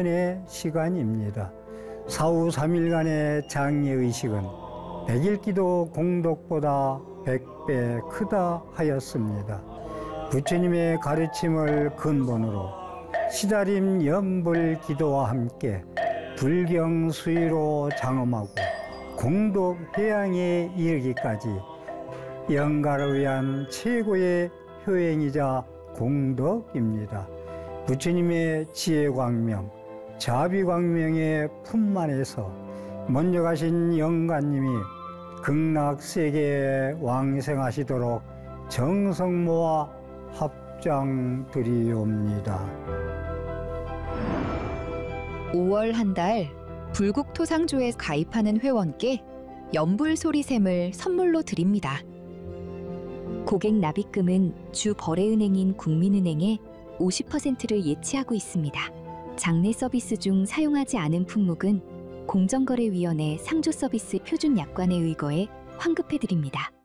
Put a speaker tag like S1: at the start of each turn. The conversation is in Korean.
S1: 100년의 시간입니다. 사후 3일간의 장례의식은 100일 공덕보다 100배 크다 하였습니다. 부처님의 가르침을 근본으로 시다림 연불 기도와 함께 불경 수의로 장엄하고 공덕 해양에 이르기까지 영가를 위한 최고의 효행이자 공덕입니다. 부처님의 지혜광명, 자비광명의 품만에서 먼저 가신 영가님이 극락세계에 왕생하시도록 정성 모아 합장드리옵니다.
S2: 5월 한 달 불국토상조에 가입하는 회원께 연불소리샘을 선물로 드립니다. 고객 납입금은 주 거래은행인 국민은행에 50%를 예치하고 있습니다. 장례 서비스 중 사용하지 않은 품목은 공정거래위원회 상조서비스 표준약관에 의거해 환급해드립니다.